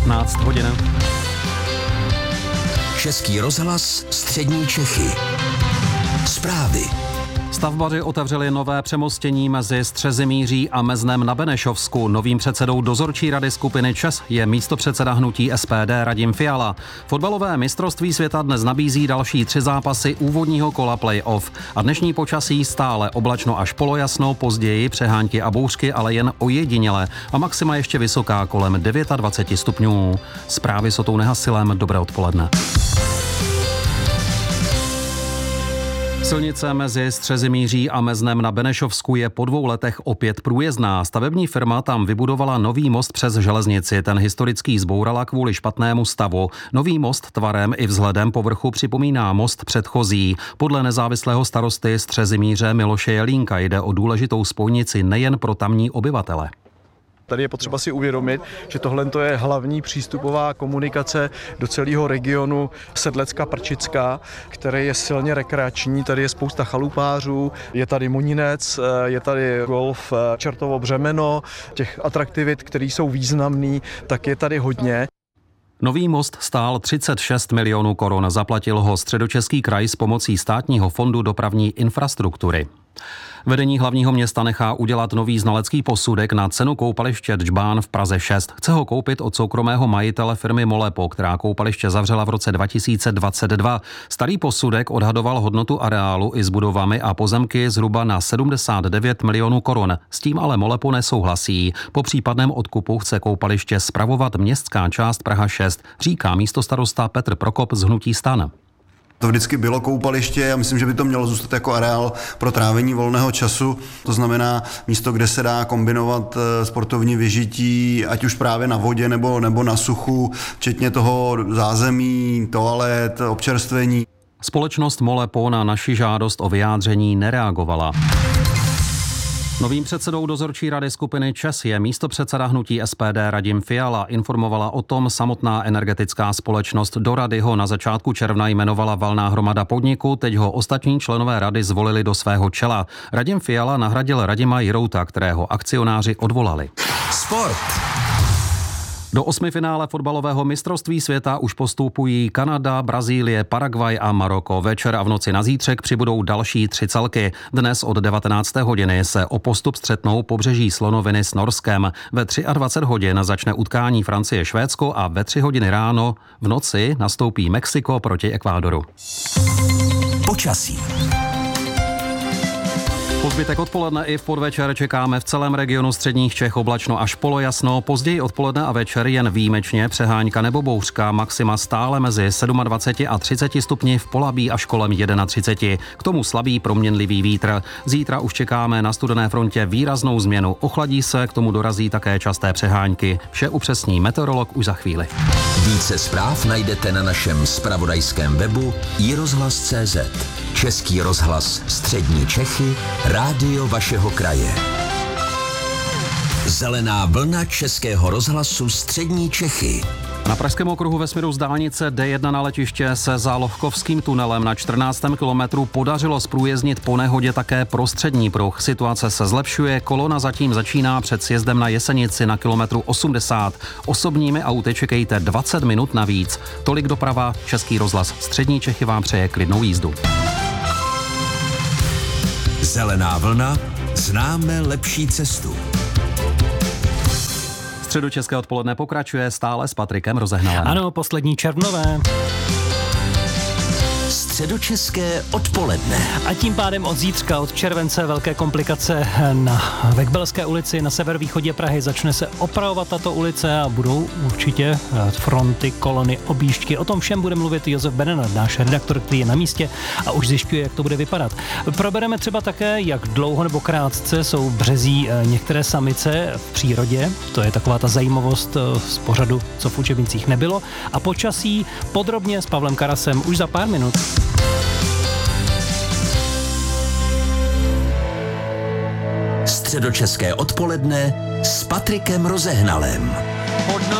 15 hodin. Český rozhlas Střední Čechy. Zprávy. Stavbaři otevřeli nové přemostění mezi Střezimíří a Meznem na Benešovsku. Novým předsedou dozorčí rady skupiny ČEZ je místopředseda hnutí SPD Radim Fiala. Fotbalové mistrovství světa dnes nabízí další 3 zápasy úvodního kola play-off. A dnešní počasí stále oblačno až polojasno, později přehánky a bouřky, ale jen ojediněle. A maxima ještě vysoká kolem 29 stupňů. Zprávy s Otou Nehasilem, dobré odpoledne. Silnice mezi Střezimíří a Meznem na Benešovsku je po 2 letech opět průjezdná. Stavební firma tam vybudovala nový most přes železnici. Ten historický zbourala kvůli špatnému stavu. Nový most tvarem i vzhledem povrchu připomíná most předchozí. Podle nezávislého starosty Střezimíře Miloše Jelínka jde o důležitou spojnici nejen pro tamní obyvatele. Tady je potřeba si uvědomit, že tohle je hlavní přístupová komunikace do celého regionu Sedlecka-Prčicka, který je silně rekreační. Tady je spousta chalupářů, je tady Moninec, je tady golf Čertovo Břemeno, těch atraktivit, které jsou významný, tak je tady hodně. Nový most stál 36 milionů korun, zaplatil ho Středočeský kraj s pomocí Státního fondu dopravní infrastruktury. Vedení hlavního města nechá udělat nový znalecký posudek na cenu koupaliště Džbán v Praze 6. Chce ho koupit od soukromého majitele firmy Molepo, která koupaliště zavřela v roce 2022. Starý posudek odhadoval hodnotu areálu i s budovami a pozemky zhruba na 79 milionů korun. S tím ale Molepo nesouhlasí. Po případném odkupu chce koupaliště spravovat městská část Praha 6, říká místostarosta Petr Prokop z hnutí STAN. To vždycky bylo koupaliště a myslím, že by to mělo zůstat jako areál pro trávení volného času. To znamená místo, kde se dá kombinovat sportovní vyžití, ať už právě na vodě nebo na suchu, včetně toho zázemí, toalet, občerstvení. Společnost Molepo na naši žádost o vyjádření nereagovala. Novým předsedou dozorčí rady skupiny ČEZ je místopředseda hnutí SPD Radim Fiala. Informovala o tom samotná energetická společnost. Do rady ho na začátku června jmenovala valná hromada podniku, teď ho ostatní členové rady zvolili do svého čela. Radim Fiala nahradil Radima Jirouta, kterého akcionáři odvolali. Sport. Do 8. finále fotbalového mistrovství světa už postupují Kanada, Brazílie, Paraguay a Maroko. Večer a v noci na zítřek přibudou další 3 celky. Dnes od 19. hodiny se o postup střetnou pobřeží Slonoviny s Norskem. Ve 23 hodin začne utkání Francie-Švédsko a ve 3 hodiny ráno v noci nastoupí Mexiko proti Ekvádoru. Počasí. Po zbytek odpoledne i v podvečer čekáme v celém regionu středních Čech oblačno až polojasno, později odpoledne a večer jen výjimečně přehánka nebo bouřka, maxima stále mezi 27 a 30 stupni, v Polabí až kolem 31. K tomu slabý proměnlivý vítr. Zítra už čekáme na studené frontě výraznou změnu. Ochladí se, k tomu dorazí také časté přehánky. Vše upřesní meteorolog už za chvíli. Více zpráv najdete na našem zpravodajském webu iRozhlas.cz. Český rozhlas Střední Čechy, rádio vašeho kraje. Zelená vlna Českého rozhlasu Střední Čechy. Na Pražském okruhu ve směru z dálnice D1 na letiště se za Lohkovským tunelem na 14. kilometru podařilo zprůjezdnit po nehodě také prostřední pruh. Situace se zlepšuje, kolona zatím začíná před sjezdem na Jesenici na kilometru 80. Osobními auty čekejte 20 minut navíc. Tolik doprava, Český rozhlas Střední Čechy vám přeje klidnou jízdu. Zelená vlna, známe lepší cestu. Středočeské odpoledne pokračuje stále s Patrikem Rozehnalem. Ano, poslední červnové. Středočeské odpoledne. A tím pádem od zítřka, od července, velké komplikace na Vekbelské ulici na severovýchodě Prahy. Začne se opravovat tato ulice a budou určitě fronty, kolony, objížďky. O tom všem bude mluvit Josef Benenat, náš redaktor, který je na místě a už zjišťuje, jak to bude vypadat. Probereme třeba také, jak dlouho nebo krátce jsou březí některé samice v přírodě. To je taková ta zajímavost z pořadu, co v učebnicích nebylo. A počasí podrobně s Pavlem Karasem už za pár minut. Středočeské odpoledne s Patrikem Rozehnalem.